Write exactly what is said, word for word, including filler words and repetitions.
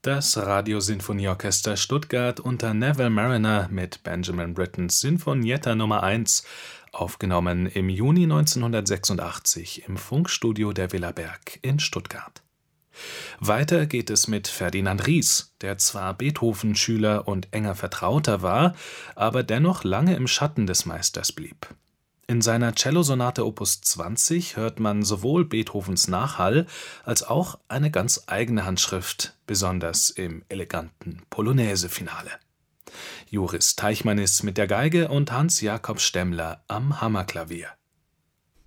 Das Radiosinfonieorchester Stuttgart unter Neville Marriner mit Benjamin Brittens Sinfonietta Nummer eins, aufgenommen im Juni neunzehnhundertsechsundachtzig im Funkstudio der Villa Berg in Stuttgart. Weiter geht es mit Ferdinand Ries, der zwar Beethoven-Schüler und enger Vertrauter war, aber dennoch lange im Schatten des Meisters blieb. In seiner Cellosonate Opus zwanzig hört man sowohl Beethovens Nachhall als auch eine ganz eigene Handschrift, besonders im eleganten Polonaise-Finale. Joris Teichmannis mit der Geige und Hans Jakob Stemmler am Hammerklavier.